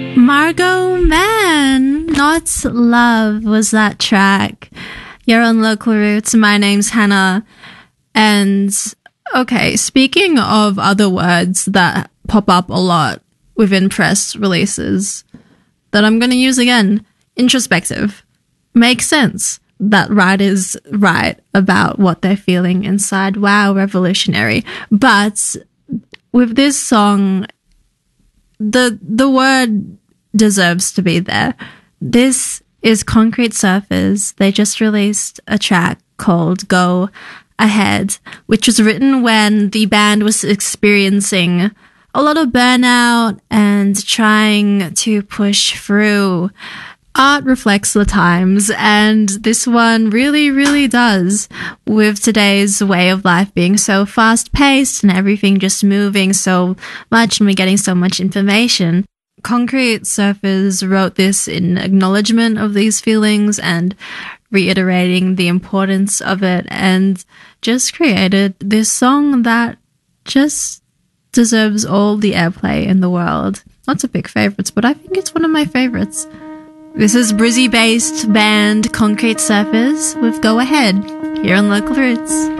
Margot Man, Not Love was that track. You're on Local Roots. My name's Hannah. And okay, speaking of other words that pop up a lot within press releases that I'm going to use again, introspective. Makes sense that writers write about what they're feeling inside. Wow, revolutionary. But with this song, the word deserves to be there. This is Concrete Surfers. They just released a track called Go Ahead, which was written when the band was experiencing a lot of burnout and trying to push through. Art reflects the times, and this one really, really does, with today's way of life being so fast-paced and everything just moving so much and we're getting so much information. Concrete Surfers wrote this in acknowledgement of these feelings and reiterating the importance of it, and just created this song that just deserves all the airplay in the world. Lots of big favourites, but I think it's one of my favourites. This is Brizzy-based band Concrete Surfers with Go Ahead, here on Local Roots.